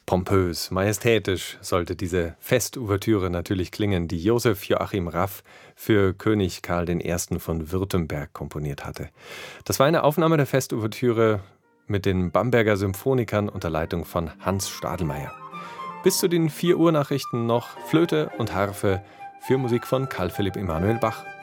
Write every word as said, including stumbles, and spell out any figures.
Pompös, majestätisch sollte diese Festouvertüre natürlich klingen, die Josef Joachim Raff für König Karl der Erste. Von Württemberg komponiert hatte. Das war eine Aufnahme der Festouvertüre mit den Bamberger Symphonikern unter Leitung von Hans Stadelmeier. Bis zu den vier Uhr Nachrichten noch Flöte und Harfe für Musik von Carl Philipp Emanuel Bach.